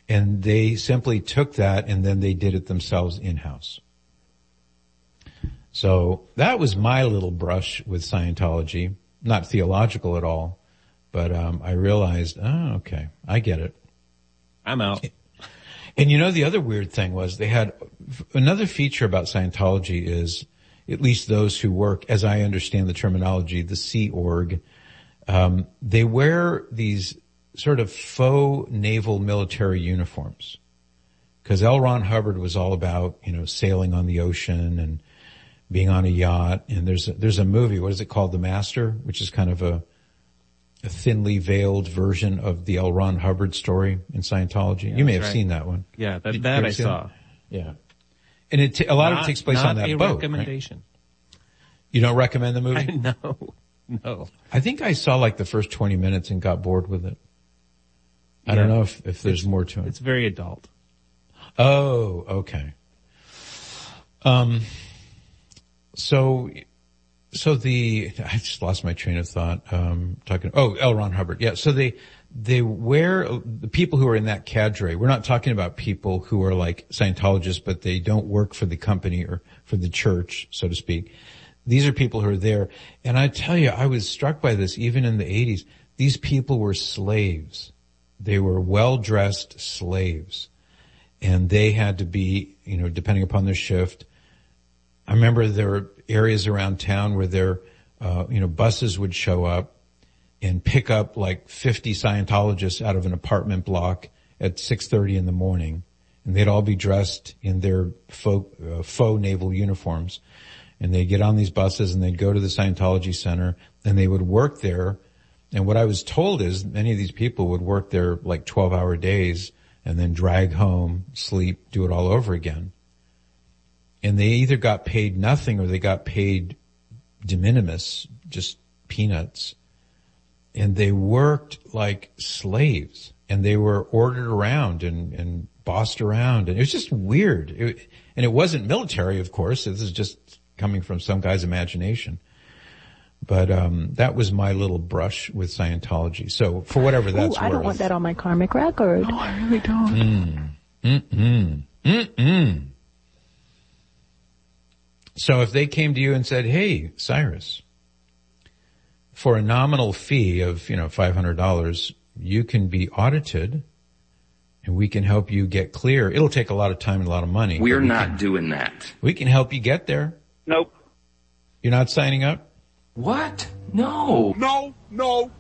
And they simply took that and then they did it themselves in-house. So that was my little brush with Scientology. Not theological at all, but I realized, oh, okay, I get it. I'm out. And you know, the other weird thing was they had another feature about Scientology is, at least those who work, as I understand the terminology, the Sea Org, they wear these sort of faux naval military uniforms. Because L. Ron Hubbard was all about, you know, sailing on the ocean and being on a yacht. And there's a movie, what is it called? The Master, which is kind of a thinly veiled version of the L. Ron Hubbard story in Scientology. You may have seen that one. Yeah, that I saw. Yeah. And a lot of it takes place on that boat. Not a recommendation. Right? You don't recommend the movie? No. I think I saw like the first 20 minutes and got bored with it. I don't know if there's more to it. It's very adult. Oh, okay. I just lost my train of thought. L. Ron Hubbard. Yeah. So they wear, the people who are in that cadre, we're not talking about people who are like Scientologists, but they don't work for the company or for the church, so to speak. These are people who are there. And I tell you, I was struck by this even in the 80s. These people were slaves. They were well-dressed slaves. And they had to be, you know, depending upon their shift. I remember there were areas around town where their, buses would show up and pick up like 50 Scientologists out of an apartment block at 6:30 in the morning. And they'd all be dressed in their faux naval uniforms. And they'd get on these buses and they'd go to the Scientology Center and they would work there. And what I was told is many of these people would work there like 12-hour days and then drag home, sleep, do it all over again. And they either got paid nothing or they got paid de minimis, just peanuts. And they worked like slaves and they were ordered around and bossed around. And it was just weird. And it wasn't military, of course. This is just coming from some guy's imagination. But that was my little brush with Scientology. So for whatever that's worth. I don't want that on my karmic record. No, I really don't. So if they came to you and said, hey, Cyrus, for a nominal fee of, $500, you can be audited and we can help you get clear. It'll take a lot of time and a lot of money. We're not doing that. We can help you get there. Nope. You're not signing up? What? No. No. No,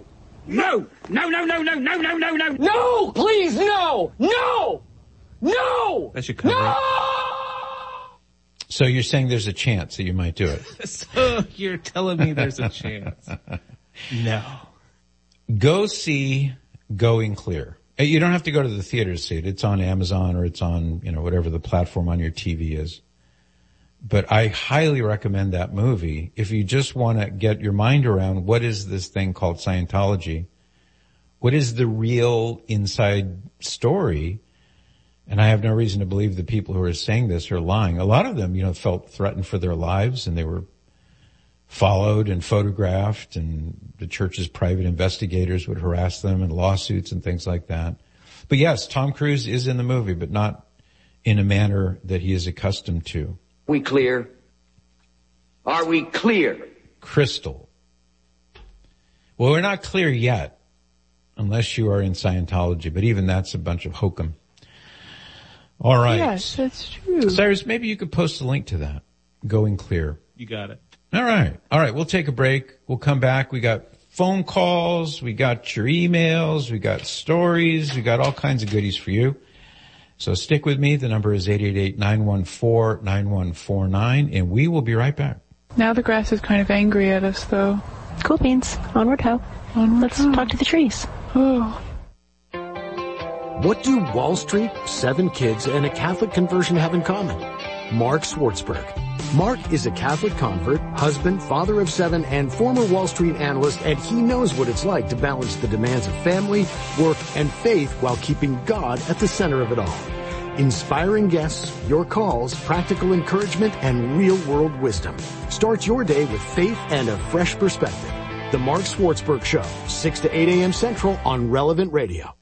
please, no. That should cover it. So you're saying there's a chance that you might do it? So you're telling me there's a chance? No. Go see Going Clear. You don't have to go to the theater to see it. It's on Amazon or it's on, whatever the platform on your TV is. But I highly recommend that movie if you just want to get your mind around what is this thing called Scientology? What is the real inside story? And I have no reason to believe the people who are saying this are lying. A lot of them, felt threatened for their lives and they were followed and photographed and the church's private investigators would harass them and lawsuits and things like that. But yes, Tom Cruise is in the movie, but not in a manner that he is accustomed to. We clear? Are we clear? Crystal. Well, we're not clear yet, unless you are in Scientology, but even that's a bunch of hokum. All right. Yes, that's true. Cyrus, maybe you could post a link to that. Going Clear. You got it. All right. We'll take a break. We'll come back. We got phone calls. We got your emails. We got stories. We got all kinds of goodies for you. So stick with me. The number is 888-914-9149, and we will be right back. Now the grass is kind of angry at us, though. Cool beans. Onward ho. Let's talk to the trees. Oh. What do Wall Street, 7 kids, and a Catholic conversion have in common? Mark Schwartzberg. Mark is a Catholic convert, husband, father of 7, and former Wall Street analyst, and he knows what it's like to balance the demands of family, work, and faith while keeping God at the center of it all. Inspiring guests, your calls, practical encouragement, and real-world wisdom. Start your day with faith and a fresh perspective. The Mark Schwartzberg Show, 6 to 8 a.m. Central on Relevant Radio.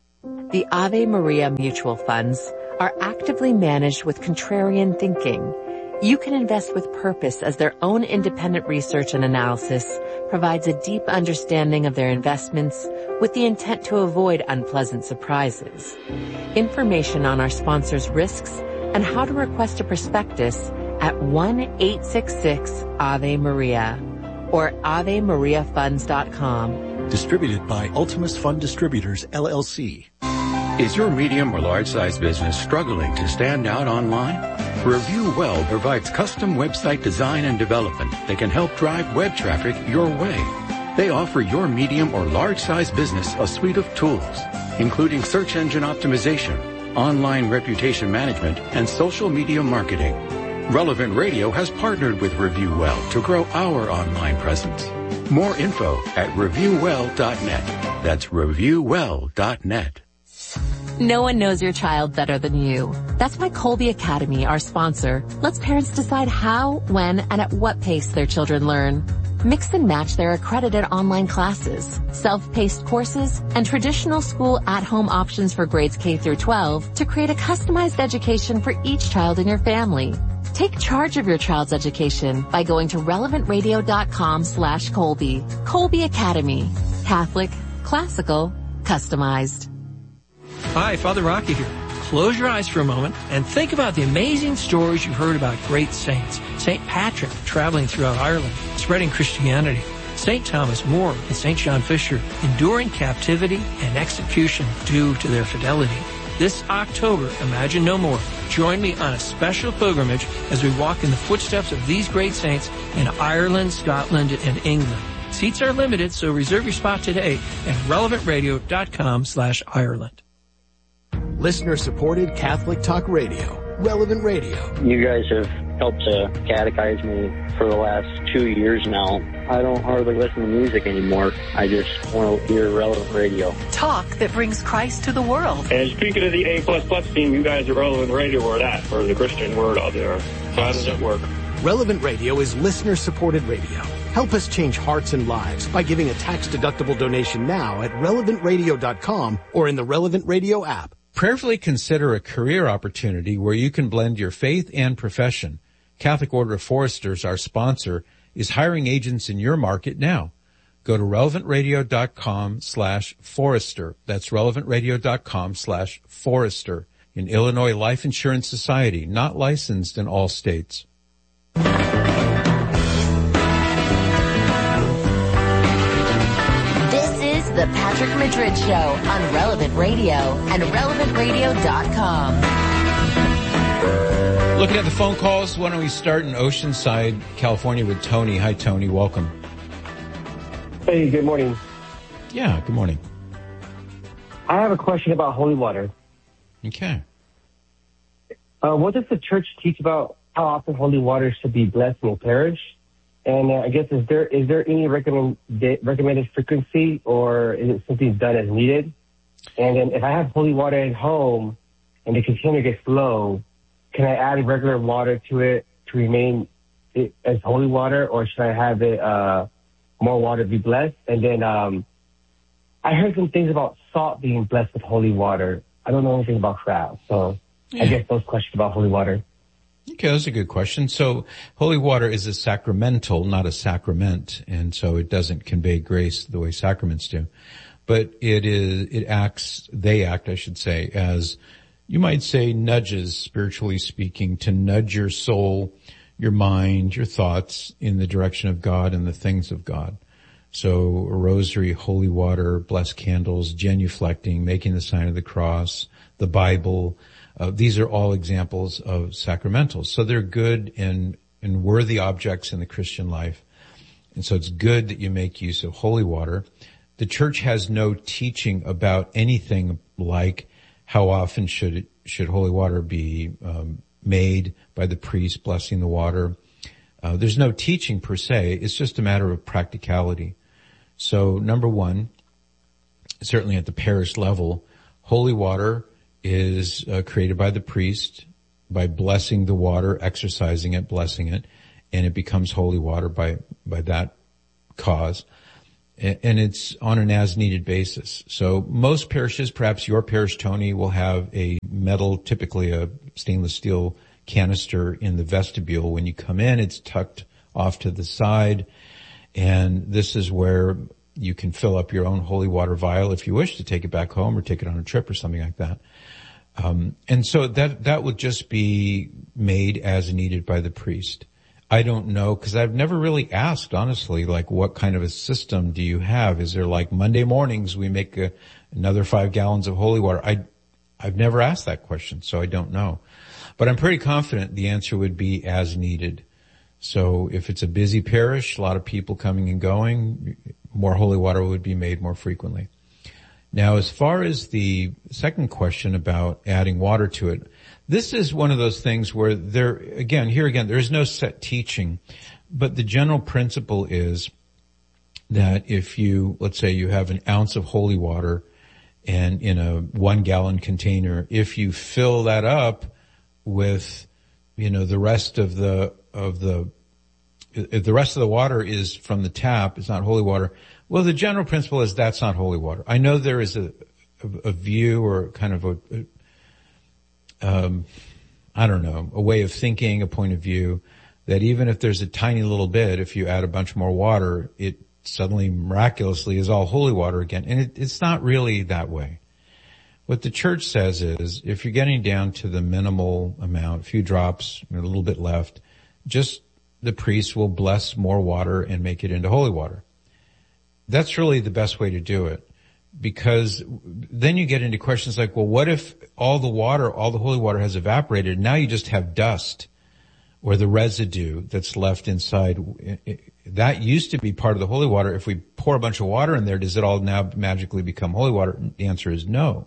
The Ave Maria mutual funds are actively managed with contrarian thinking. You can invest with purpose as their own independent research and analysis provides a deep understanding of their investments with the intent to avoid unpleasant surprises. Information on our sponsors' risks and how to request a prospectus at 1-866-AVE-MARIA or AveMariaFunds.com. Distributed by Ultimus Fund Distributors, LLC. Is your medium or large-size business struggling to stand out online? Review Well provides custom website design and development that can help drive web traffic your way. They offer your medium or large-size business a suite of tools, including search engine optimization, online reputation management, and social media marketing. Relevant Radio has partnered with Review Well to grow our online presence. More info at reviewwell.net. That's reviewwell.net. No one knows your child better than you. That's why Colby Academy, our sponsor, lets parents decide how, when, and at what pace their children learn. Mix and match their accredited online classes, self-paced courses, and traditional school at-home options for grades K through 12 to create a customized education for each child in your family. Take charge of your child's education by going to relevantradio.com/Colby. Colby Academy. Catholic, classical, customized. Hi, Father Rocky here. Close your eyes for a moment and think about the amazing stories you've heard about great saints. St. Patrick traveling throughout Ireland, spreading Christianity. St. Thomas More and St. John Fisher enduring captivity and execution due to their fidelity. This October, Imagine No More. Join me on a special pilgrimage as we walk in the footsteps of these great saints in Ireland, Scotland, and England. Seats are limited, so reserve your spot today at relevantradio.com/Ireland. Listener-supported Catholic Talk Radio. Relevant Radio. You guys have helped to catechize me for the last 2 years now. I don't hardly listen to music anymore. I just want to hear Relevant Radio. Talk that brings Christ to the world. And speaking of the A++ team, you guys at Relevant Radio are that, for the Christian word out there. So how does it work? Relevant Radio is listener-supported radio. Help us change hearts and lives by giving a tax-deductible donation now at relevantradio.com or in the Relevant Radio app. Prayerfully consider a career opportunity where you can blend your faith and profession. Catholic Order of Foresters, our sponsor, is hiring agents in your market now. Go to relevantradio.com/Forester. That's relevantradio.com/Forester. An Illinois Life Insurance Society, not licensed in all states. The Patrick Madrid Show on Relevant Radio and relevantradio.com. Looking at the phone calls, why don't we start in Oceanside, California with Tony. Hi, Tony. Welcome. Hey, good morning. Yeah, good morning. I have a question about holy water. Okay. What does the church teach about how often holy water should be blessed in a parish? And I guess, is there any recommended frequency, or is it something done as needed? And then if I have holy water at home and the container gets low, can I add regular water to it to remain as holy water, or should I have it more water be blessed? And then I heard some things about salt being blessed with holy water. I don't know anything about crab, so I guess those questions about holy water. Okay, that's a good question. So holy water is a sacramental, not a sacrament, and so it doesn't convey grace the way sacraments do. But they act, I should say, as you might say nudges, spiritually speaking, to nudge your soul, your mind, your thoughts in the direction of God and the things of God. So a rosary, holy water, blessed candles, genuflecting, making the sign of the cross, the Bible, these are all examples of sacramentals. So they're good and worthy objects in the Christian life. And so it's good that you make use of holy water. The church has no teaching about anything like how often should holy water be made by the priest blessing the water. There's no teaching per se. It's just a matter of practicality. So number one, certainly at the parish level, holy water is created by the priest by blessing the water, exercising it, blessing it, and it becomes holy water by that cause. And it's on an as-needed basis. So most parishes, perhaps your parish, Tony, will have a metal, typically a stainless steel canister in the vestibule. When you come in, it's tucked off to the side. And this is where you can fill up your own holy water vial if you wish to take it back home or take it on a trip or something like that. And so that would just be made as needed by the priest. I don't know, because I've never really asked, honestly, like what kind of a system do you have? Is there like Monday mornings we make another 5 gallons of holy water? I've never asked that question, so I don't know. But I'm pretty confident the answer would be as needed. So if it's a busy parish, a lot of people coming and going, more holy water would be made more frequently. Now, as far as the second question about adding water to it, this is one of those things where there is no set teaching, but the general principle is that if you, let's say you have an ounce of holy water and in a 1 gallon container, if you fill that up with, the rest of the water is from the tap, it's not holy water. Well, the general principle is that's not holy water. I know there is a view or kind of a way of thinking, a point of view, that even if there's a tiny little bit, if you add a bunch more water, it suddenly miraculously is all holy water again. And it's not really that way. What the church says is, if you're getting down to the minimal amount, a few drops, a little bit left, just the priest will bless more water and make it into holy water. That's really the best way to do it. Because then you get into questions like, well, what if all the holy water has evaporated? Now you just have dust or the residue that's left inside. That used to be part of the holy water. If we pour a bunch of water in there, does it all now magically become holy water? The answer is no.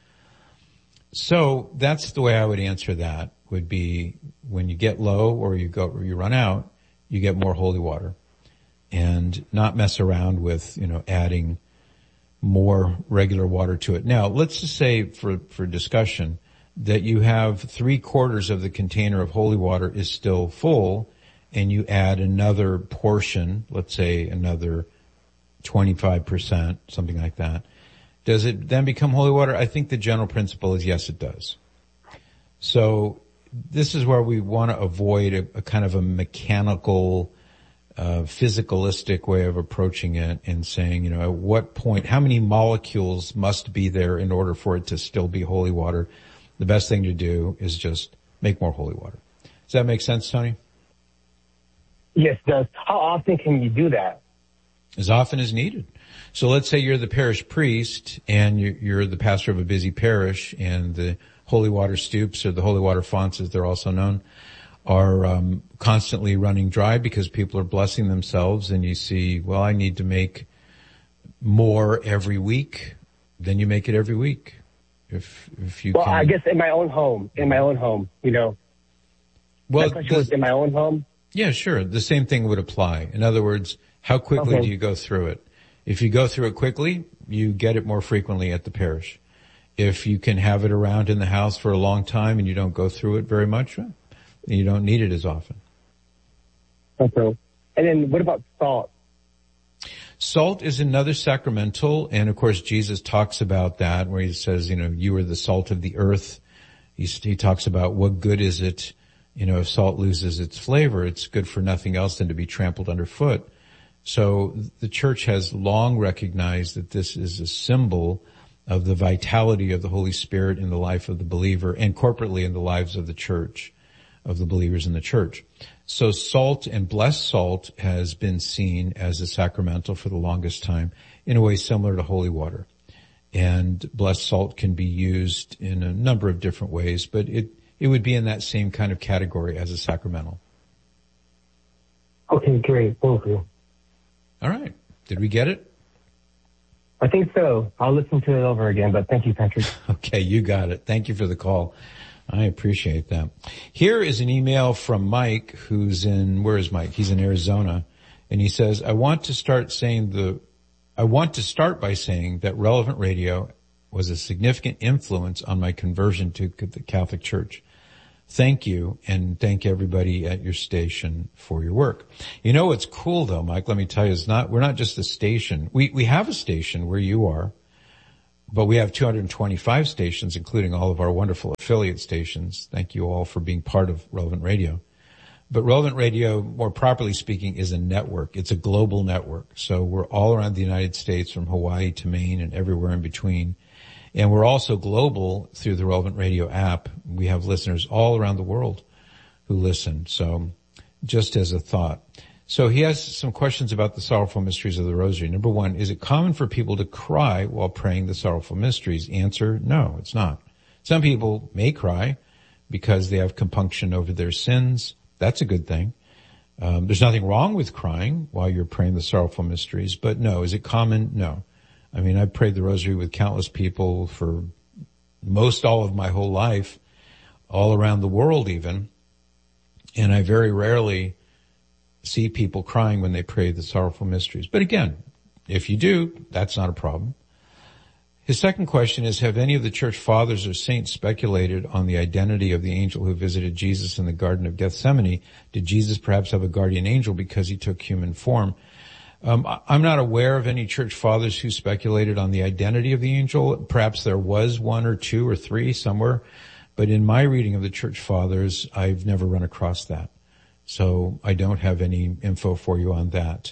So that's the way I would answer that, would be when you get low or you run out, you get more holy water, and not mess around with, adding more regular water to it. Now, let's just say for discussion that you have 3/4 of the container of holy water is still full, and you add another portion, let's say another 25%, something like that. Does it then become holy water? I think the general principle is yes, it does. So this is where we want to avoid a kind of a mechanical, physicalistic way of approaching it and saying, at what point, how many molecules must be there in order for it to still be holy water? The best thing to do is just make more holy water. Does that make sense, Tony? Yes, it does. How often can you do that? As often as needed. So let's say you're the parish priest and you're the pastor of a busy parish, and the holy water stoups, or the holy water fonts as they're also known, are constantly running dry because people are blessing themselves, and you see, well, I need to make more every week. Then you make it every week. If you well, can. I guess in my own home, Well, my question was in my own home. Yeah, sure. The same thing would apply. In other words, how quickly do you go through it? If you go through it quickly, you get it more frequently at the parish. If you can have it around in the house for a long time and you don't go through it very much, you don't need it as often. Okay. And then what about salt? Salt is another sacramental, and of course Jesus talks about that, where he says, you are the salt of the earth. He talks about what good is it, if salt loses its flavor, it's good for nothing else than to be trampled underfoot. So the church has long recognized that this is a symbol of the vitality of the Holy Spirit in the life of the believer, and corporately in the lives of the church, of the believers in the church. So salt and blessed salt has been seen as a sacramental for the longest time, in a way similar to holy water. And blessed salt can be used in a number of different ways, but it would be in that same kind of category as a sacramental. Okay, great. Thank you. All right. Did we get it? I think so. I'll listen to it over again, but thank you, Patrick. Okay, you got it. Thank you for the call. I appreciate that. Here is an email from Mike, where is Mike? He's in Arizona. And he says, I want to start by saying that Relevant Radio was a significant influence on my conversion to the Catholic Church. thank you, and thank everybody at your station for your work. You know what's cool though, Mike, let me tell you, we're not just a station. We have a station where you are, but we have 225 stations, including all of our wonderful affiliate stations. Thank you all for being part of Relevant Radio. But Relevant Radio, more properly speaking, is a network. It's a global network. So we're all around the United States, from Hawaii to Maine and everywhere in between. And we're also global through the Relevant Radio app. We have listeners all around the world who listen. So just as a thought. So he has some questions about the sorrowful mysteries of the Rosary. Number one, is it common for people to cry while praying the sorrowful mysteries? Answer, no, it's not. Some people may cry because they have compunction over their sins. That's a good thing. There's nothing wrong with crying while you're praying the sorrowful mysteries, but no. Is it common? No. I mean, I've prayed the Rosary with countless people for most all of my whole life, all around the world even, and I very rarely see people crying when they pray the sorrowful mysteries. But again, if you do, that's not a problem. His second question is, have any of the church fathers or saints speculated on the identity of the angel who visited Jesus in the Garden of Gethsemane? Did Jesus perhaps have a guardian angel because he took human form? I'm not aware of any church fathers who speculated on the identity of the angel. Perhaps there was one or two or three somewhere, but in my reading of the church fathers, I've never run across that. So I don't have any info for you on that.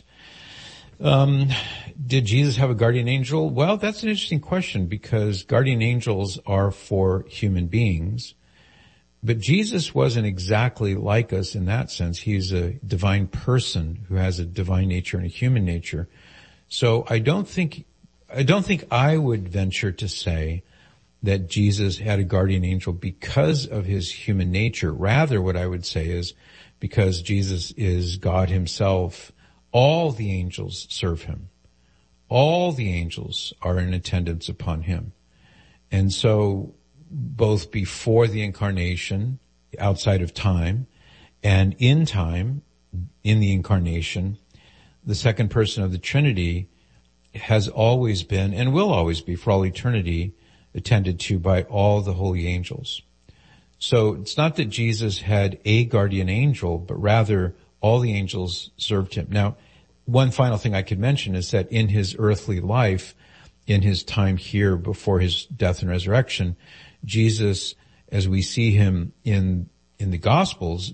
Did Jesus have a guardian angel? Well, that's an interesting question, because guardian angels are for human beings. But Jesus wasn't exactly like us in that sense. He's a divine person who has a divine nature and a human nature. So I don't think I would venture to say that Jesus had a guardian angel because of his human nature. Rather, what I would say is because Jesus is God himself, all the angels serve him. All the angels are in attendance upon him. And so both before the incarnation, outside of time, and in time, in the incarnation, the second person of the Trinity has always been and will always be for all eternity attended to by all the holy angels. So it's not that Jesus had a guardian angel, but rather all the angels served him. Now, one final thing I could mention is that in his earthly life, in his time here before his death and resurrection, Jesus, as we see him in the Gospels,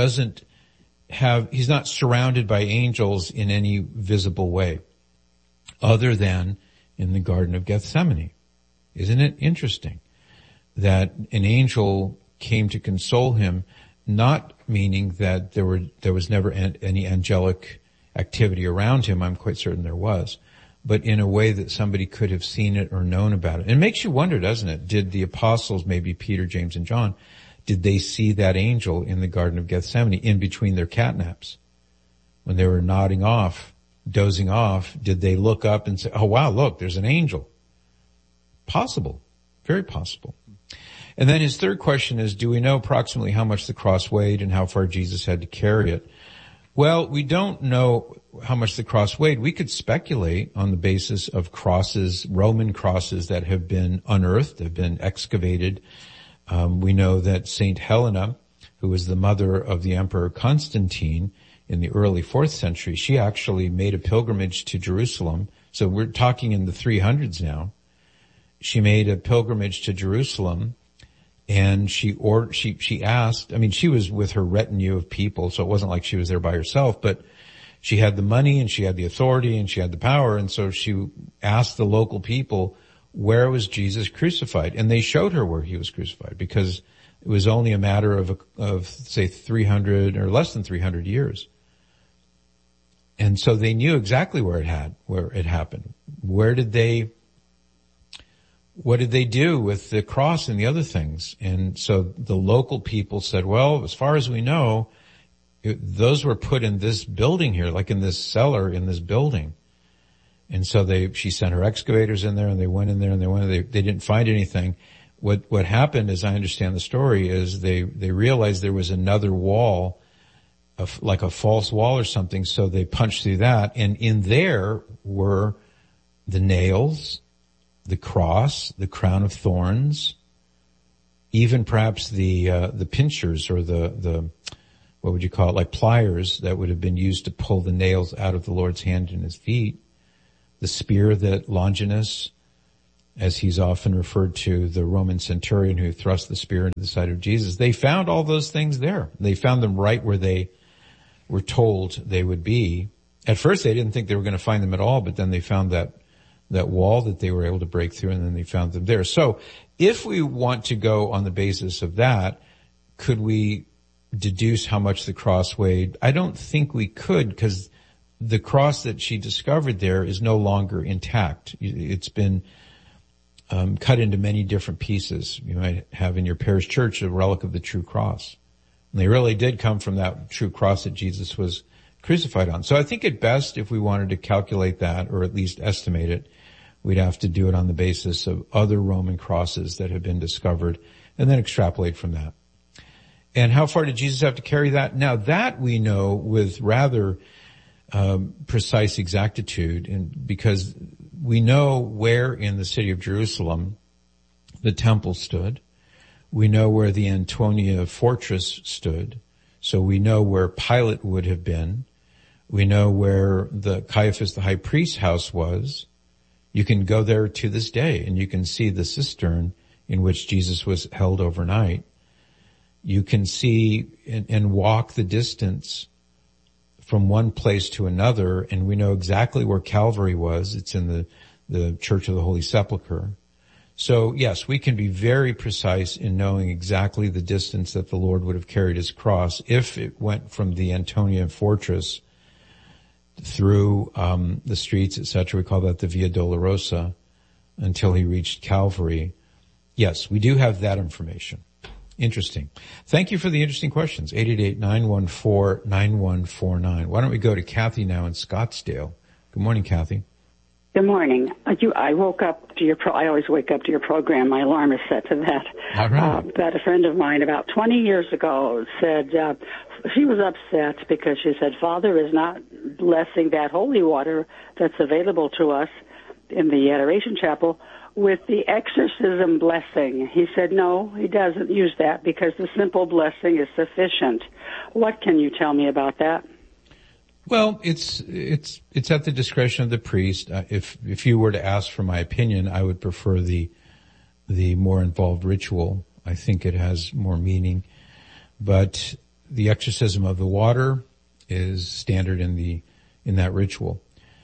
he's not surrounded by angels in any visible way, other than in the Garden of Gethsemane. Isn't it interesting that an angel came to console him, not meaning that there was never any angelic activity around him? I'm quite certain there was, but in a way that somebody could have seen it or known about it. It makes you wonder, doesn't it? Did the apostles, maybe Peter, James, and John, did they see that angel in the Garden of Gethsemane in between their catnaps? When they were nodding off, dozing off, did they look up and say, oh wow, look, there's an angel? Possible. Very possible. And then his third question is, do we know approximately how much the cross weighed and how far Jesus had to carry it? Well, we don't know how much the cross weighed. We could speculate on the basis of crosses, Roman crosses that have been unearthed, have been excavated. We know that Saint Helena, who was the mother of the Emperor Constantine in the early 4th century, she actually made a pilgrimage to Jerusalem. So we're talking in the 300s now. She made a pilgrimage to Jerusalem, and she asked, I mean, she was with her retinue of people, so it wasn't like she was there by herself, but she had the money and she had the authority and she had the power, and so she asked the local people, where was Jesus crucified? And they showed her where he was crucified, because it was only a matter of say 300 or less than 300 years. And so they knew exactly where it happened. What did they do with the cross and the other things? And so the local people said, well, as far as we know, those were put in this building here, like in this cellar in this building. And so she sent her excavators in there, and they went in there and they didn't find anything. What happened, as I understand the story, is they realized there was another wall, like a false wall or something, so they punched through that, and in there were the nails, the cross, the crown of thorns, even perhaps the pinchers or the what would you call it, like pliers that would have been used to pull the nails out of the Lord's hand and his feet, the spear that Longinus, as he's often referred to, the Roman centurion who thrust the spear into the side of Jesus, they found all those things there. They found them right where they were told they would be. At first they didn't think they were going to find them at all, but then they found that wall that they were able to break through, and then they found them there. So if we want to go on the basis of that, could we deduce how much the cross weighed? I don't think we could, because the cross that she discovered there is no longer intact. It's been cut into many different pieces. You might have in your parish church a relic of the true cross. And they really did come from that true cross that Jesus was crucified on. So I think at best, if we wanted to calculate that, or at least estimate it, we'd have to do it on the basis of other Roman crosses that have been discovered, and then extrapolate from that. And how far did Jesus have to carry that? Now that we know with rather precise exactitude, and because we know where in the city of Jerusalem the temple stood. We know where the Antonia fortress stood. So we know where Pilate would have been. We know where the Caiaphas, the high priest's house was. You can go there to this day and you can see the cistern in which Jesus was held overnight. You can see and walk the distance from one place to another, and we know exactly where Calvary was. It's in the Church of the Holy Sepulchre. So yes, we can be very precise in knowing exactly the distance that the Lord would have carried his cross if it went from the Antonia fortress through the streets, etc. We call that the Via Dolorosa, until he reached Calvary. Yes, we do have that information. Interesting. Thank you for the interesting questions. 888-914-9149. Why don't we go to Kathy now in Scottsdale? Good morning, Kathy. Good morning. I woke up to your I always wake up to your program. My alarm is set to that. All right. But a friend of mine about 20 years ago said she was upset because she said, Father is not blessing that holy water that's available to us in the Adoration Chapel with the exorcism blessing. He said, no, he doesn't use that because the simple blessing is sufficient. What can you tell me about that? Well, it's at the discretion of the priest. If you were to ask for my opinion, I would prefer the more involved ritual. I think it has more meaning. But the exorcism of the water is standard in that ritual.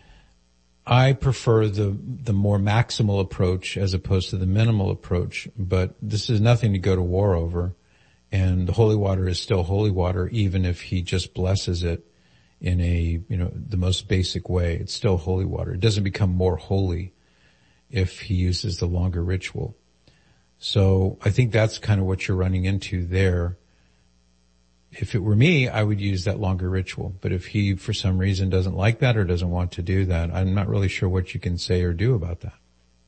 I prefer the more maximal approach as opposed to the minimal approach, but this is nothing to go to war over. And the holy water is still holy water, even if he just blesses it in the most basic way. It's still holy water. It doesn't become more holy if he uses the longer ritual. So I think that's kind of what you're running into there. If it were me, I would use that longer ritual. But if he, for some reason, doesn't like that or doesn't want to do that, I'm not really sure what you can say or do about that.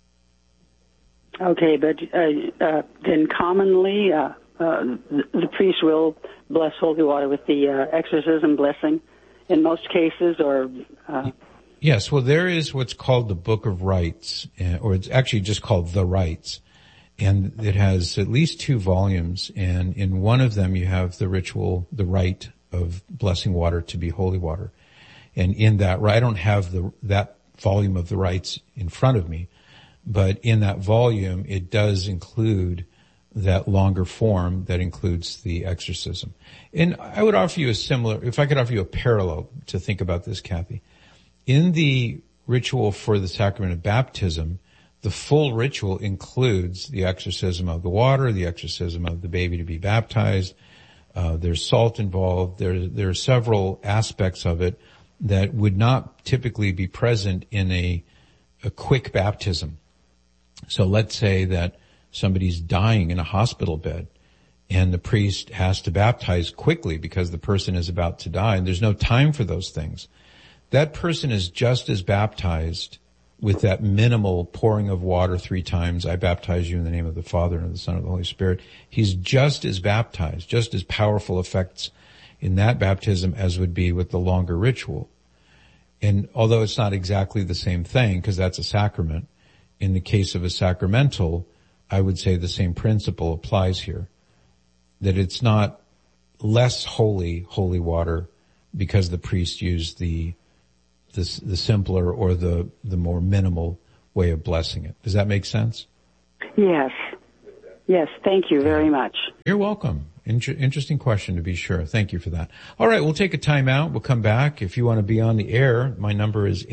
Okay, but then commonly the priest will bless holy water with the exorcism blessing in most cases, or... Yes, well, there is what's called the Book of Rites, or it's actually just called The Rites. And it has at least 2 volumes, and in one of them you have the ritual, the rite of blessing water to be holy water. And in that, I don't have that volume of the rites in front of me, but in that volume it does include that longer form that includes the exorcism. And I would offer you if I could offer you a parallel to think about this, Kathy. In the ritual for the sacrament of baptism, the full ritual includes the exorcism of the water, the exorcism of the baby to be baptized. There's salt involved. There are several aspects of it that would not typically be present in a quick baptism. So let's say that somebody's dying in a hospital bed and the priest has to baptize quickly because the person is about to die, and there's no time for those things. That person is just as baptized with that minimal pouring of water 3 times. I baptize you in the name of the Father and of the Son and of the Holy Spirit. He's just as baptized, just as powerful effects in that baptism as would be with the longer ritual. And although it's not exactly the same thing, because that's a sacrament, in the case of a sacramental, I would say the same principle applies here. That it's not less holy water because the priest used the simpler or the more minimal way of blessing it. Does that make sense? Yes. Yes, thank you very much. You're welcome. Interesting question, to be sure. Thank you for that. All right, we'll take a time out. We'll come back. If you want to be on the air, my number is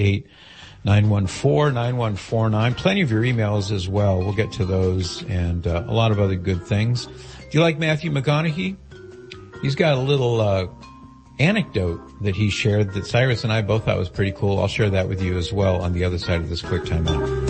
888-914-9149. Plenty of your emails as well. We'll get to those and a lot of other good things. Do you like Matthew McConaughey? He's got a little anecdote that he shared that Cyrus and I both thought was pretty cool. I'll share that with you as well on the other side of this quick time out.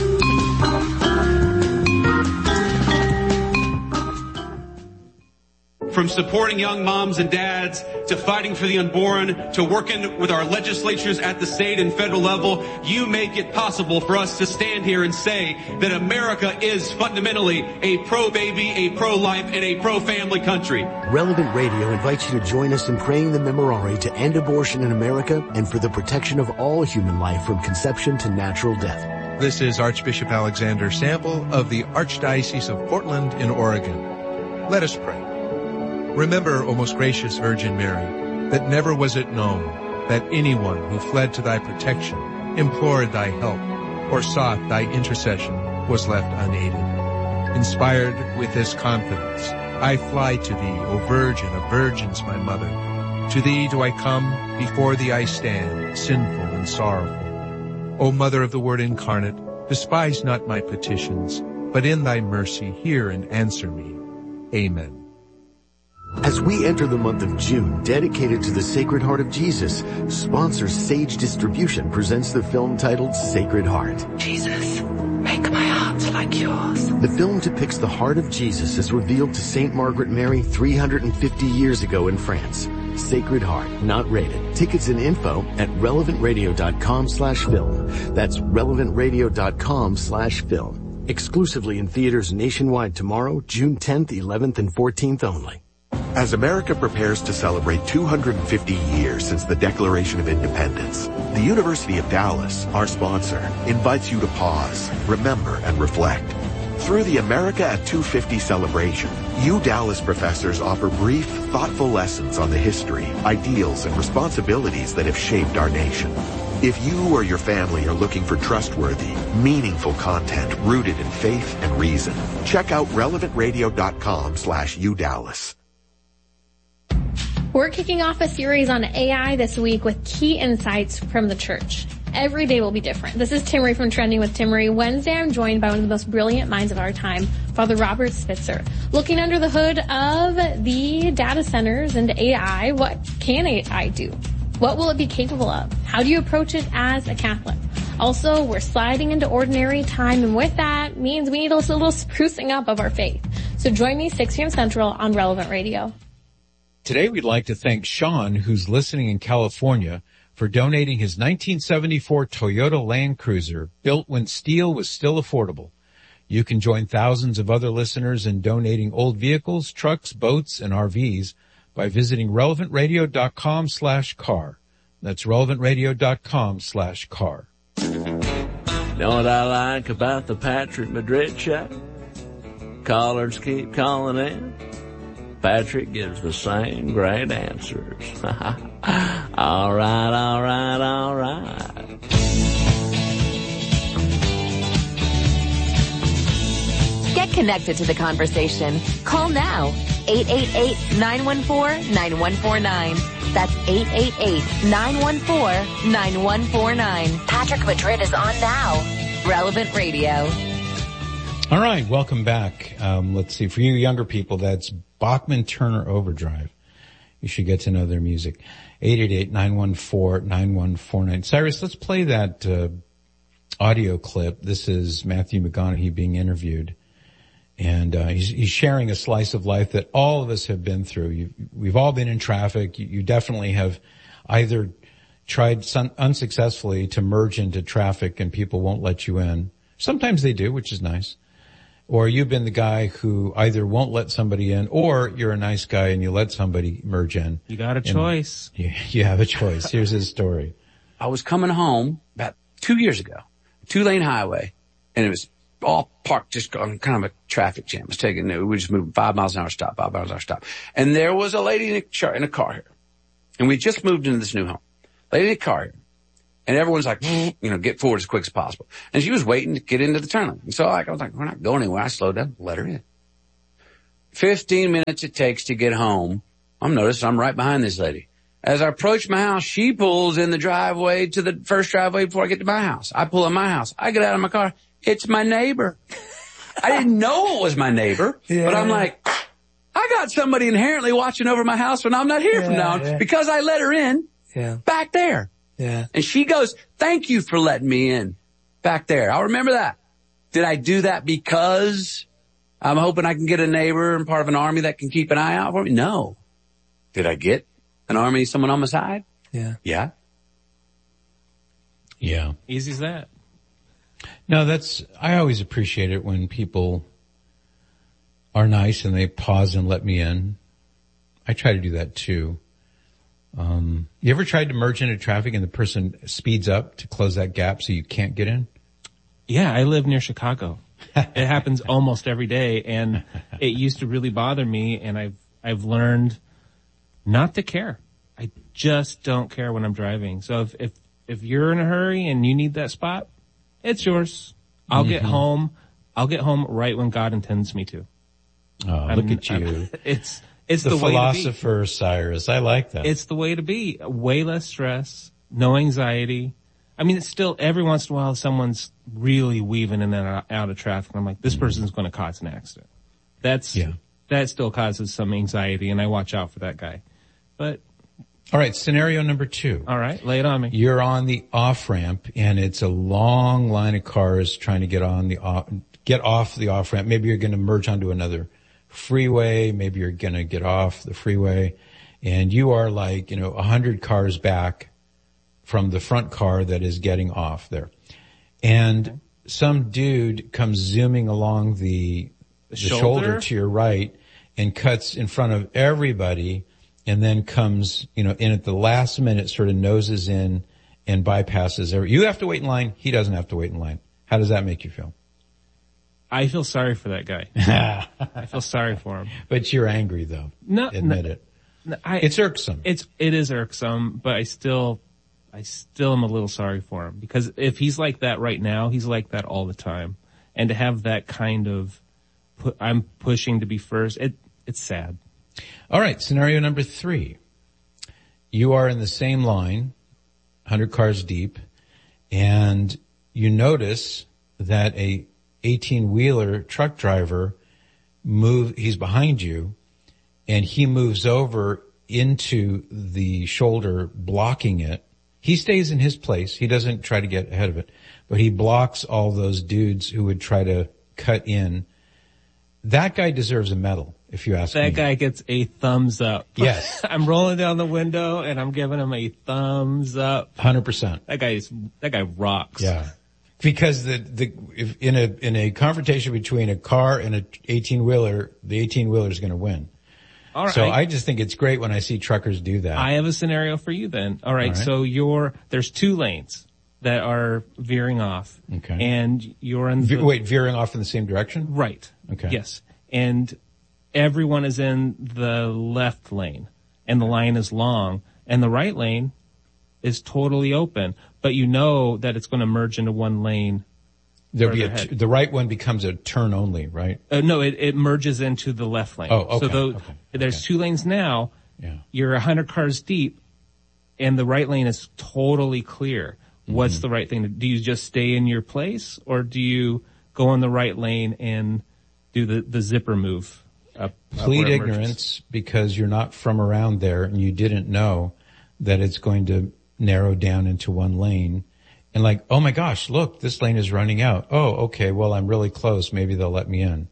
From supporting young moms and dads, to fighting for the unborn, to working with our legislatures at the state and federal level, you make it possible for us to stand here and say that America is fundamentally a pro-baby, a pro-life, and a pro-family country. Relevant Radio invites you to join us in praying the Memorare to end abortion in America and for the protection of all human life from conception to natural death. This is Archbishop Alexander Sample of the Archdiocese of Portland in Oregon. Let us pray. Remember, O most gracious Virgin Mary, that never was it known that anyone who fled to thy protection, implored thy help, or sought thy intercession was left unaided. Inspired with this confidence, I fly to thee, O Virgin of Virgins, my mother. To thee do I come, before thee I stand, sinful and sorrowful. O Mother of the Word incarnate, despise not my petitions, but in thy mercy hear and answer me. Amen. As we enter the month of June dedicated to the Sacred Heart of Jesus, sponsor Sage Distribution presents the film titled Sacred Heart. Jesus, make my heart like yours. The film depicts the heart of Jesus as revealed to St. Margaret Mary 350 years ago in France. Sacred Heart, not rated. Tickets and info at relevantradio.com/film. That's relevantradio.com/film. Exclusively in theaters nationwide tomorrow, June 10th, 11th, and 14th only. As America prepares to celebrate 250 years since the Declaration of Independence, the University of Dallas, our sponsor, invites you to pause, remember, and reflect. Through the America at 250 celebration, you Dallas professors offer brief, thoughtful lessons on the history, ideals, and responsibilities that have shaped our nation. If you or your family are looking for trustworthy, meaningful content rooted in faith and reason, check out relevantradio.com/udallas. We're kicking off a series on AI this week with key insights from the church. Every day will be different. This is Timmery from Trending with Timmery. Wednesday, I'm joined by one of the most brilliant minds of our time, Father Robert Spitzer. Looking under the hood of the data centers and AI, what can AI do? What will it be capable of? How do you approach it as a Catholic? Also, we're sliding into ordinary time, and with that means we need a little sprucing up of our faith. So join me 6 p.m. Central on Relevant Radio. Today we'd like to thank Sean, who's listening in California, for donating his 1974 Toyota Land Cruiser, built when steel was still affordable. You can join thousands of other listeners in donating old vehicles, trucks, boats, and RVs by visiting relevantradio.com/car. That's relevantradio.com/car. Know what I like about the Patrick Madrid show? Callers keep calling in. Patrick gives the same great answers. All right. Get connected to the conversation. Call now. 888-914-9149. That's 888-914-9149. Patrick Madrid is on now. Relevant Radio. All right, welcome back. Let's see. For you younger people, that's Bachman Turner Overdrive. You should get to know their music. 888-914-9149. Cyrus, let's play that audio clip. This is Matthew McConaughey being interviewed. And he's sharing a slice of life that all of us have been through. We've all been in traffic. You definitely have either tried unsuccessfully to merge into traffic and people won't let you in. Sometimes they do, which is nice. Or you've been the guy who either won't let somebody in, or you're a nice guy and you let somebody merge in. You got a choice. You have a choice. Here's his story. I was coming home about 2 years ago, 2-lane highway, and it was all parked just on kind of a traffic jam. We just moved 5 miles an hour stop, 5 miles an hour stop. And there was a lady in a car here. And we just moved into this new home. Lady in a car here. And everyone's like, get forward as quick as possible. And she was waiting to get into the turn lane. And so I was like, we're not going anywhere. I slowed down, let her in. 15 minutes it takes to get home. I'm noticing I'm right behind this lady. As I approach my house, she pulls in the driveway to the first driveway before I get to my house. I pull in my house. I get out of my car. It's my neighbor. I didn't know it was my neighbor, but I'm like, I got somebody inherently watching over my house when I'm not here from now on because I let her in back there. Yeah. And she goes, thank you for letting me in back there. I'll remember that. Did I do that because I'm hoping I can get a neighbor and part of an army that can keep an eye out for me? No. Did I get an army, someone on my side? Yeah. Yeah. Yeah. Easy as that. No, I always appreciate it when people are nice and they pause and let me in. I try to do that too. You ever tried to merge into traffic and the person speeds up to close that gap so you can't get in? Yeah, I live near Chicago. It happens almost every day, and it used to really bother me, and I've learned not to care. I just don't care when I'm driving. So if you're in a hurry and you need that spot, it's yours. I'll get home. I'll get home right when God intends me to. Oh, look at you. It's the way philosopher, to be. Cyrus. I like that. It's the way to be. Way less stress, no anxiety. I mean, it's still every once in a while someone's really weaving in and out of traffic. And I'm like, this person's going to cause an accident. That still causes some anxiety, and I watch out for that guy. But all right, scenario number 2. All right, lay it on me. You're on the off ramp, and it's a long line of cars trying to get off the off ramp. Maybe you're going to merge onto another freeway. Maybe you're going to get off the freeway, and you are 100 cars back from the front car that is getting off there. And some dude comes zooming along the shoulder to your right and cuts in front of everybody, and then comes, in at the last minute, sort of noses in and bypasses you have to wait in line. He doesn't have to wait in line. How does that make you feel? I feel sorry for that guy. I feel sorry for him. But you're angry though. No, admit it. It's irksome. It is irksome, but I still am a little sorry for him, because if he's like that right now, he's like that all the time. And to have that kind of, I'm pushing to be first, it's sad. All right, scenario number 3. You are in the same line, 100 cars deep, and you notice that a 18-wheeler truck driver he's behind you, and he moves over into the shoulder, blocking it. He stays in his place. He doesn't try to get ahead of it, but he blocks all those dudes who would try to cut in. That guy deserves a medal, if you ask me. That guy gets a thumbs up. Yes. I'm rolling down the window and I'm giving him a thumbs up. 100%. That guy rocks. Yeah. Because if in a confrontation between a car and an 18-wheeler, the 18-wheeler is going to win. All right. So I just think it's great when I see truckers do that. I have a scenario for you then. All right. So there's 2 lanes that are veering off. Okay. And you're in veering off in the same direction? Right. Okay. Yes. And everyone is in the left lane, and the line is long, and the right lane is totally open, but you know that it's going to merge into one lane. The right one becomes a turn only, right? No, it merges into the left lane. Oh, okay. So there's 2 lanes now. Yeah. You're 100 cars deep, and the right lane is totally clear. What's the right thing to do? Do you just stay in your place, or do you go in the right lane and do the zipper move? Plead ignorance because you're not from around there and you didn't know that it's going to narrow down into one lane. And oh my gosh, look, this lane is running out. Oh, okay, well, I'm really close. Maybe they'll let me in.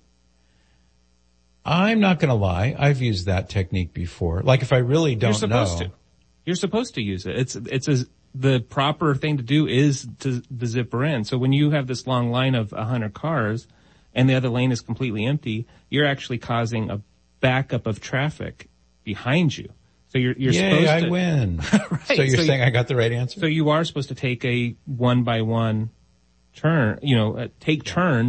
I'm not going to lie. I've used that technique before. If I really don't know. You're supposed to use it. The proper thing to do is the zipper in. So when you have this long line of 100 cars and the other lane is completely empty, you're actually causing a backup of traffic behind you. So you're supposed to. I win. Right. So you're saying I got the right answer? So you are supposed to take a 1-by-1 turn, take turns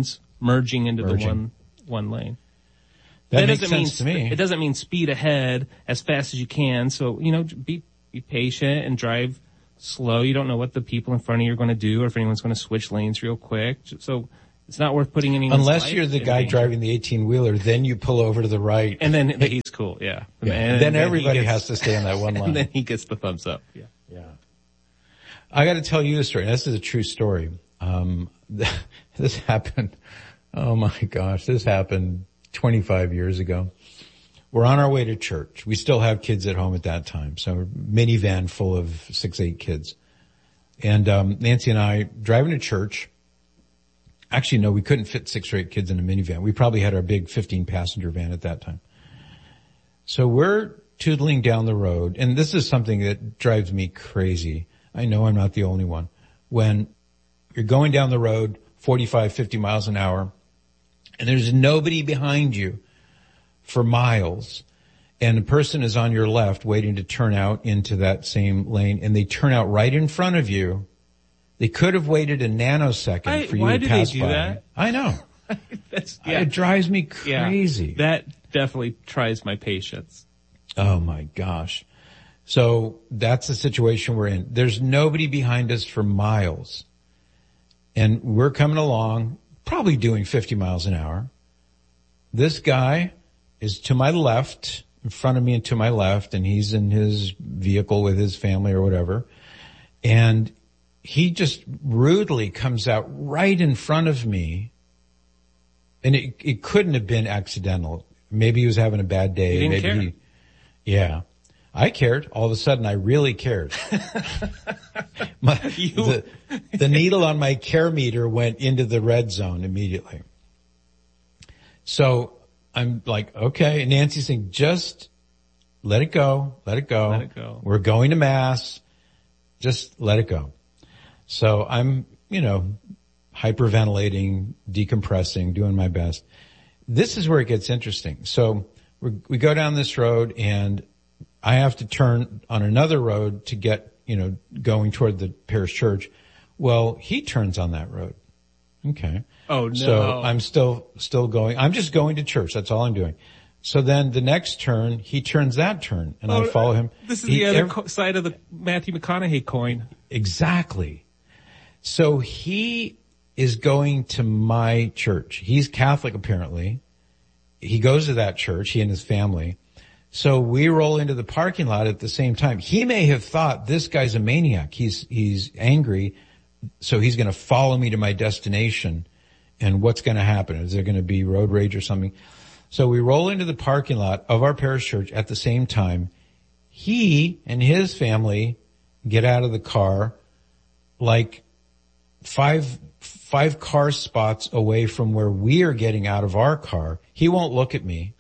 merging into the one lane. That makes sense to me. It doesn't mean speed ahead as fast as you can. So, be patient and drive slow. You don't know what the people in front of you are going to do or if anyone's going to switch lanes real quick. So it's not worth putting anyone's Unless life you're the in guy danger. driving the 18-wheeler, then you pull over to the right. And then he's cool, yeah. And then everybody has to stay on that one line. And then he gets the thumbs up, yeah. I got to tell you a story. This is a true story. This happened, oh my gosh, this happened 25 years ago. We're on our way to church. We still have kids at home at that time. So a minivan full of 6-8 kids. And Nancy and I driving to church. Actually, no, we couldn't fit 6 or 8 kids in a minivan. We probably had our big 15-passenger van at that time. So we're tootling down the road, and this is something that drives me crazy. I know I'm not the only one. When you're going down the road 45, 50 miles an hour, and there's nobody behind you for miles, and the person is on your left waiting to turn out into that same lane, and they turn out right in front of you. They could have waited a nanosecond for you to pass by. Why do they do that? I know. It drives me crazy. Yeah, that definitely tries my patience. Oh my gosh. So that's the situation we're in. There's nobody behind us for miles. And we're coming along, probably doing 50 miles an hour. This guy is to my left, in front of me and to my left, and he's in his vehicle with his family or whatever. And he just rudely comes out right in front of me. And it couldn't have been accidental. Maybe he was having a bad day. He didn't care. Yeah. I cared. All of a sudden, I really cared. The needle on my care meter went into the red zone immediately. So I'm like, okay. And Nancy's saying, just let it go. Let it go. Let it go. We're going to mass. Just let it go. So I'm, hyperventilating, decompressing, doing my best. This is where it gets interesting. So we go down this road and I have to turn on another road to get, going toward the parish church. Well, he turns on that road. Okay. Oh no. So I'm still going. I'm just going to church. That's all I'm doing. So then the next turn, he turns that turn and I follow him. This is the other side of the Matthew McConaughey coin. Exactly. So he is going to my church. He's Catholic apparently. He goes to that church, he and his family. So we roll into the parking lot at the same time. He may have thought this guy's a maniac. He's angry. So he's going to follow me to my destination. And what's going to happen? Is there going to be road rage or something? So we roll into the parking lot of our parish church at the same time. He and his family get out of the car like five car spots away from where we are getting out of our car. He won't look at me.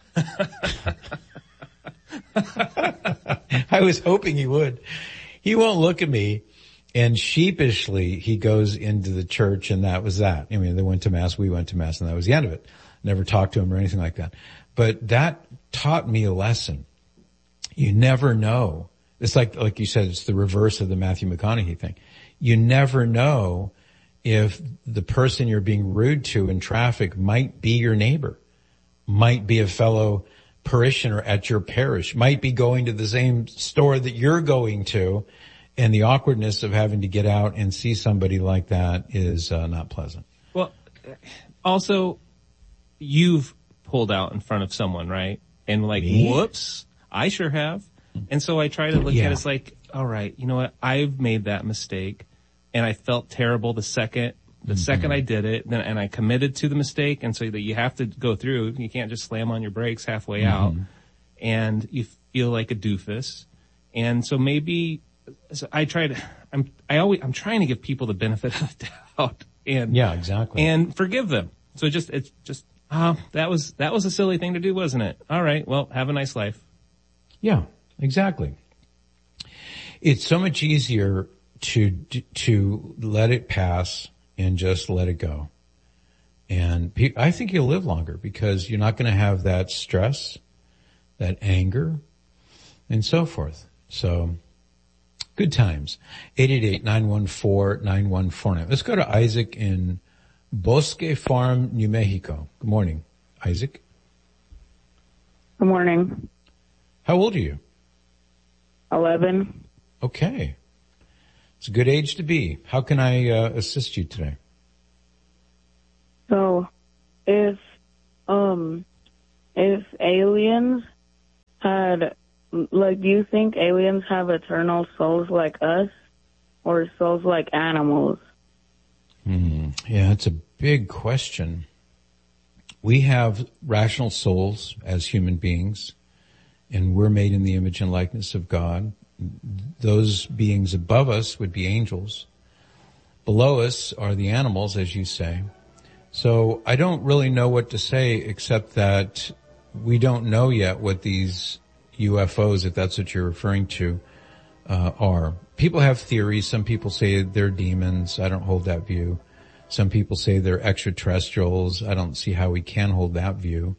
I was hoping he would. He won't look at me. And sheepishly, he goes into the church and that was that. I mean, they went to mass, we went to mass, and that was the end of it. Never talked to him or anything like that. But that taught me a lesson. You never know. It's like you said, it's the reverse of the Matthew McConaughey thing. You never know if the person you're being rude to in traffic might be your neighbor, might be a fellow parishioner at your parish, might be going to the same store that you're going to, and the awkwardness of having to get out and see somebody like that is not pleasant. Well, also, you've pulled out in front of someone, right? And like, Me? Whoops, I sure have. And so I try to look at it as like, all right, you know what? I've made that mistake and I felt terrible the second I did it, and I committed to the mistake, and so that you have to go through. You can't just slam on your brakes halfway out, and you feel like a doofus. And so maybe I'm trying to give people the benefit of the doubt, and yeah, exactly, and forgive them. So that was a silly thing to do, wasn't it? All right, well, have a nice life. Yeah, exactly. It's so much easier to let it pass and just let it go. And I think you'll live longer because you're not going to have that stress, that anger, and so forth. So, good times. 888-914-9149. Let's go to Isaac in Bosque Farm, New Mexico. Good morning, Isaac. Good morning. How old are you? 11. Okay. It's a good age to be. How can I assist you today? So, if aliens had, like, do you think aliens have eternal souls like us, or souls like animals? Yeah, it's a big question. We have rational souls as human beings, and we're made in the image and likeness of God. Those beings above us would be angels. Below us are the animals, as you say. So I don't really know what to say except that we don't know yet what these UFOs, if that's what you're referring to, are. People have theories. Some people say they're demons. I don't hold that view. Some people say they're extraterrestrials. I don't see how we can hold that view.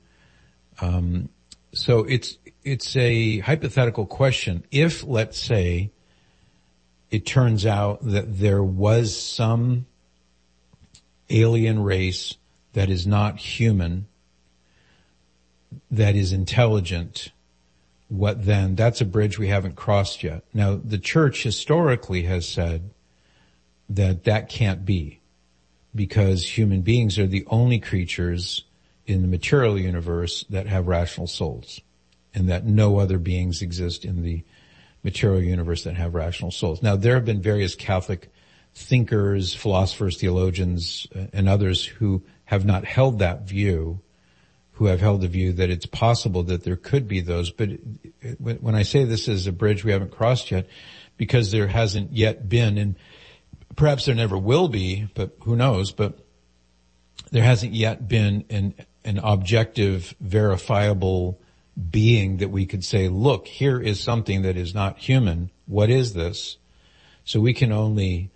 So it's a hypothetical question. If, let's say, it turns out that there was some alien race that is not human, that is intelligent, what then? That's a bridge we haven't crossed yet. Now, the church historically has said that that can't be, because human beings are the only creatures in the material universe that have rational souls, and that no other beings exist in the material universe that have rational souls. Now, there have been various Catholic thinkers, philosophers, theologians, and others who have not held that view, who have held the view that it's possible that there could be those. But when I say this is a bridge we haven't crossed yet, because there hasn't yet been, and perhaps there never will be, but who knows, but there hasn't yet been an objective, verifiable being that we could say, look, here is something that is not human. What is this? So we can only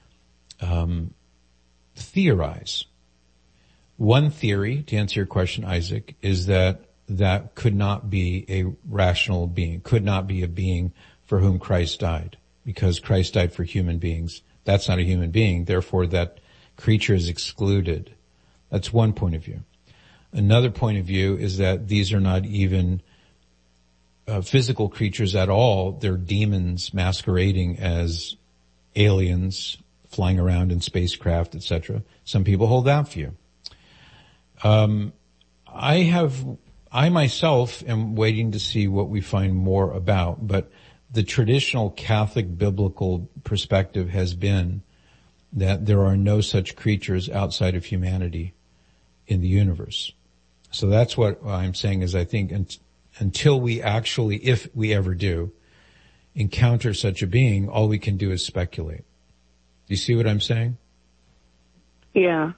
theorize. One theory, to answer your question, Isaac, is that that could not be a rational being, could not be a being for whom Christ died, because Christ died for human beings. That's not a human being, therefore that creature is excluded. That's one point of view. Another point of view is that these are not even physical creatures at all. They're demons masquerading as aliens, flying around in spacecraft, etc. Some people hold that view. I myself am waiting to see what we find more about, but the traditional Catholic biblical perspective has been that there are no such creatures outside of humanity in the universe. So that's what I'm saying is I think until we actually, if we ever do, encounter such a being, all we can do is speculate. Do you see what I'm saying? Yeah.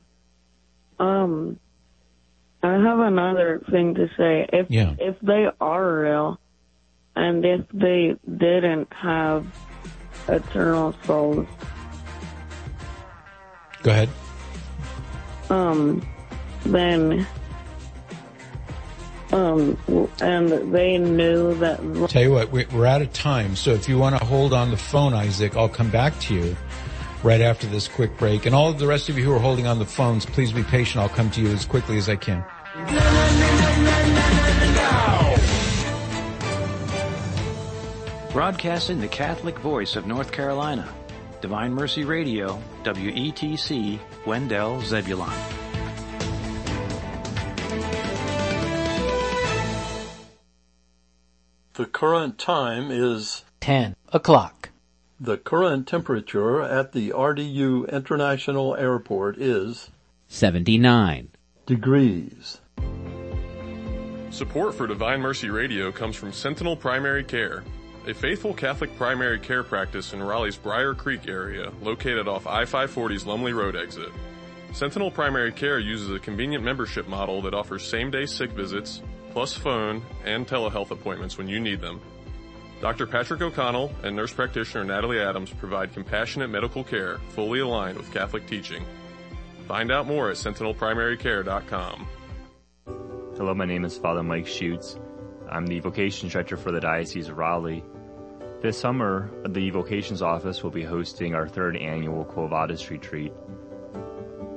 I have another thing to say. If they are real, and if they didn't have eternal souls. Go ahead. Then, and they knew that. Tell you what, we're out of time, so if you want to hold on the phone, Isaac, I'll come back to you right after this quick break. And all of the rest of you who are holding on the phones, please be patient. I'll come to you as quickly as I can. Broadcasting the Catholic voice of North Carolina, Divine Mercy Radio, WETC, Wendell, Zebulon. The current time is 10 o'clock. The current temperature at the RDU International Airport is 79 degrees. Support for Divine Mercy Radio comes from Sentinel Primary Care, a faithful Catholic primary care practice in Raleigh's Briar Creek area, located off I-540's Lumley Road exit. Sentinel Primary Care uses a convenient membership model that offers same-day sick visits, plus phone and telehealth appointments when you need them. Dr. Patrick O'Connell and nurse practitioner Natalie Adams provide compassionate medical care fully aligned with Catholic teaching. Find out more at sentinelprimarycare.com. Hello, my name is Father Mike Schutz. I'm the Vocations Director for the Diocese of Raleigh. This summer, the Vocations Office will be hosting our third annual Quo Vadis Retreat.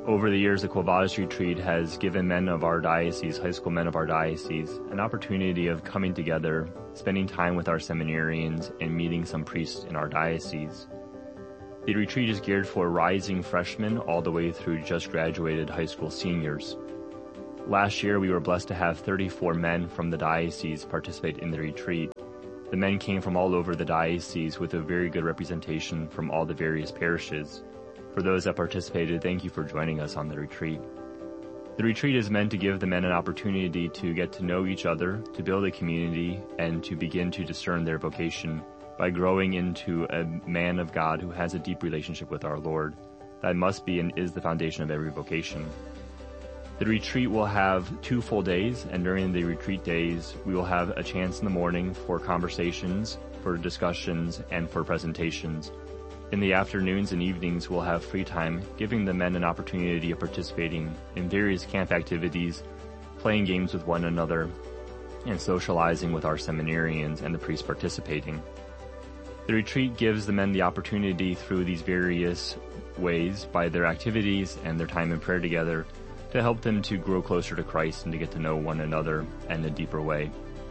Over the years, the Quo Vadis Retreat has given men of our diocese, high school men of our diocese, an opportunity of coming together, spending time with our seminarians, and meeting some priests in our diocese. The retreat is geared for rising freshmen all the way through just graduated high school seniors. Last year, we were blessed to have 34 men from the diocese participate in the retreat. The men came from all over the diocese with a very good representation from all the various parishes. For those that participated, thank you for joining us on the retreat. The retreat is meant to give the men an opportunity to get to know each other, to build a community, and to begin to discern their vocation by growing into a man of God who has a deep relationship with our Lord. That must be and is the foundation of every vocation. The retreat will have 2 full days, and during the retreat days, we will have a chance in the morning for conversations, for discussions, and for presentations. In the afternoons and evenings, we'll have free time, giving the men an opportunity of participating in various camp activities, playing games with one another, and socializing with our seminarians and the priests participating. The retreat gives the men the opportunity through these various ways, by their activities and their time in prayer together, to help them to grow closer to Christ and to get to know one another in a deeper way.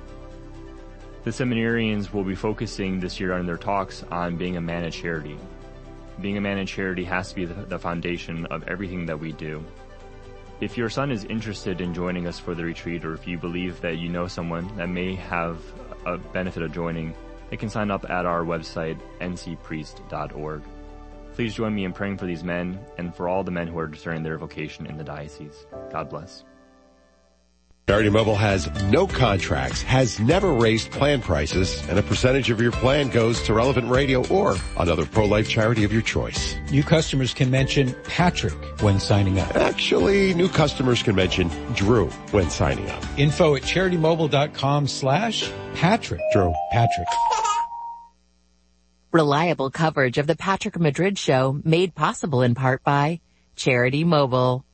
The seminarians will be focusing this year on their talks on being a man of charity. Being a man of charity has to be the foundation of everything that we do. If your son is interested in joining us for the retreat, or if you believe that you know someone that may have a benefit of joining, they can sign up at our website, ncpriest.org. Please join me in praying for these men and for all the men who are discerning their vocation in the diocese. God bless. Charity Mobile has no contracts, has never raised plan prices, and a percentage of your plan goes to Relevant Radio or another pro-life charity of your choice. New customers can mention Patrick when signing up. Actually, new customers can mention Drew when signing up. Info at CharityMobile.com/Patrick. Drew. Patrick. Reliable coverage of the Patrick Madrid Show, made possible in part by Charity Mobile.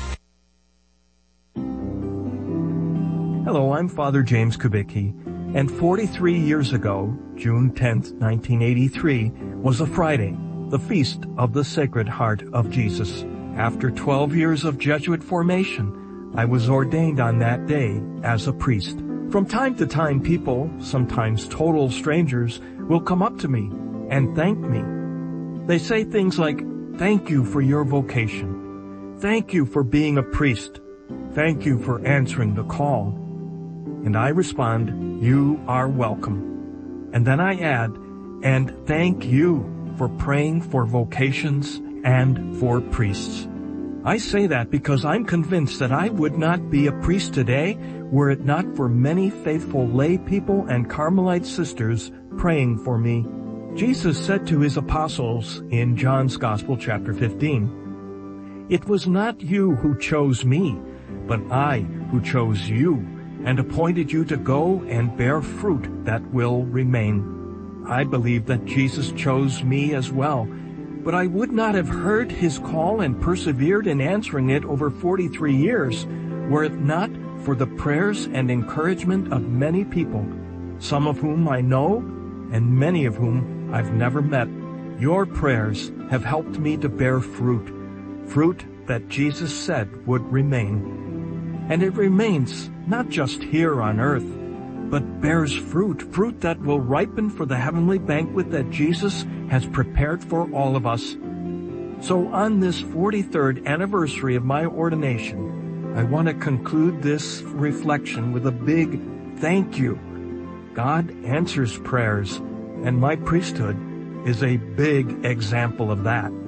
Hello, I'm Father James Kubicki, and 43 years ago, June 10th, 1983, was a Friday, the feast of the Sacred Heart of Jesus. After 12 years of Jesuit formation, I was ordained on that day as a priest. From time to time, people, sometimes total strangers, will come up to me and thank me. They say things like, "Thank you for your vocation. Thank you for being a priest. Thank you for answering the call." And I respond, "You are welcome." And then I add, "And thank you for praying for vocations and for priests." I say that because I'm convinced that I would not be a priest today were it not for many faithful lay people and Carmelite sisters praying for me. Jesus said to his apostles in John's Gospel, chapter 15, "It was not you who chose me, but I who chose you and appointed you to go and bear fruit that will remain." I believe that Jesus chose me as well, but I would not have heard his call and persevered in answering it over 43 years were it not for the prayers and encouragement of many people, some of whom I know and many of whom I've never met. Your prayers have helped me to bear fruit, fruit that Jesus said would remain. And it remains not just here on earth, but bears fruit, fruit that will ripen for the heavenly banquet that Jesus has prepared for all of us. So on this 43rd anniversary of my ordination, I want to conclude this reflection with a big thank you. God answers prayers, and my priesthood is a big example of that.